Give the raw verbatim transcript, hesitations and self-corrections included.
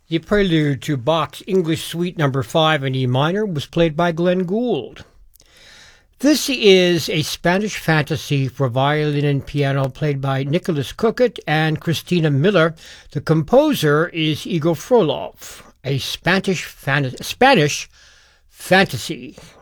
The prelude to Bach's English Suite Number five in E minor was played by Glenn Gould. This is a Spanish fantasy for violin and piano played by Nicholas Cookett and Christina Miller. The composer is Igor Frolov. A Spanish, fan- Spanish fantasy.